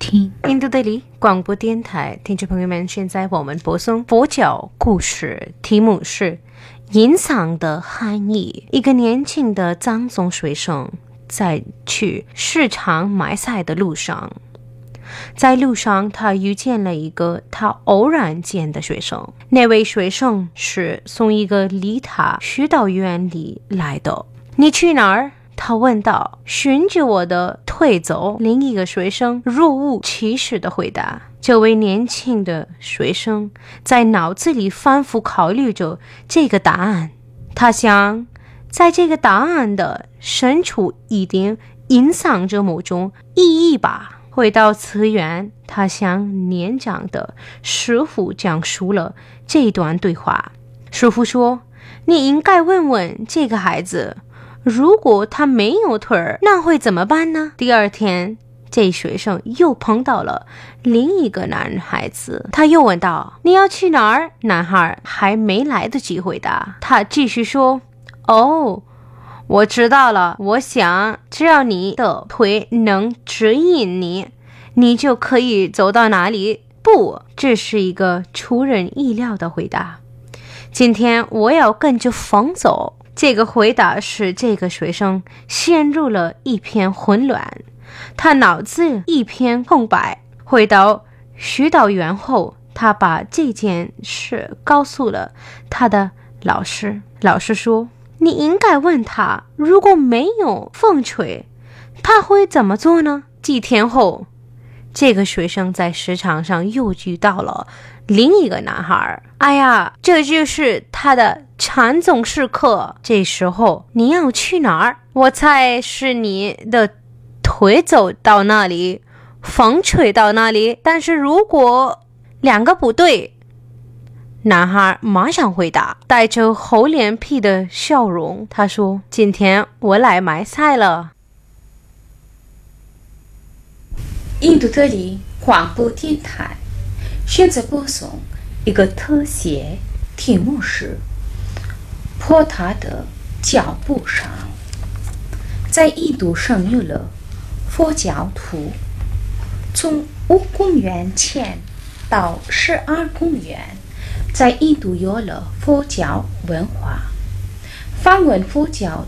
听。 印度德里广播电台听众朋友们，现在我们播送佛教故事，题目是隐藏的含义。一个年轻的藏族学生在去市场买菜的路上，在路上他遇见了一个他偶然见的学生。那位学生是从一个离他许导远里来的。你去哪儿？他问道。循着我的腿走。另一个学生若无其事地回答。这位年轻的学生在脑子里反复考虑着这个答案。他想，在这个答案的深处一定隐藏着某种意义吧。回到寺院，他向年长的师傅讲述了这段对话。师傅说，你应该问问这个孩子，如果他没有腿儿，那会怎么办呢？第二天，这学生又碰到了另一个男孩子，他又问道，你要去哪儿？男孩还没来得及回答，他继续说，哦，我知道了，我想只要你的腿能指引你，你就可以走到哪里。不，这是一个出人意料的回答。今天我要跟着风走。这个回答使这个学生陷入了一片混乱，他脑子一片空白。回到许导院后，他把这件事告诉了他的老师。老师说，你应该问他，如果没有风吹，他会怎么做呢？几天后，这个学生在市场上又遇到了另一个男孩。哎呀，这就是他的禅宗时刻。这时候你要去哪儿？我猜是你的腿走到那里，风吹到那里。但是如果两个不对，男孩马上回答，带着厚脸皮的笑容。他说，今天我来买菜了。 印度德里广播电台现在播送一个特写，题目是坡塔的脚步上。在印度生有了佛教徒，从5公元前到12公元，在印度有了佛教文化。梵文佛教